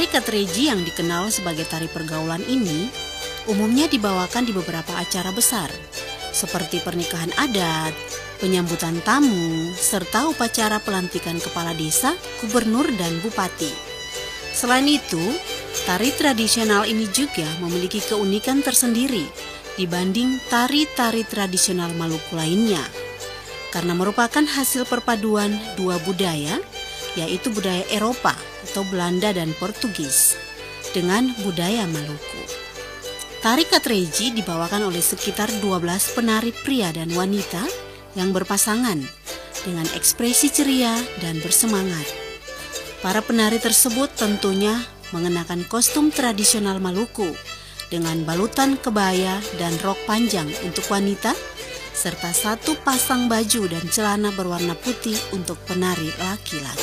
Katreji yang dikenal sebagai tari pergaulan ini umumnya dibawakan di beberapa acara besar, seperti pernikahan adat, penyambutan tamu, serta upacara pelantikan kepala desa, gubernur, dan bupati. Selain itu, tari tradisional ini juga memiliki keunikan tersendiri dibanding tari-tari tradisional Maluku lainnya, karena merupakan hasil perpaduan dua budaya, yaitu budaya Eropa atau Belanda dan Portugis dengan budaya Maluku. Tari Katreji dibawakan oleh sekitar 12 penari pria dan wanita yang berpasangan dengan ekspresi ceria dan bersemangat. Para penari tersebut tentunya mengenakan kostum tradisional Maluku dengan balutan kebaya dan rok panjang untuk wanita, serta satu pasang baju dan celana berwarna putih untuk penari laki-laki.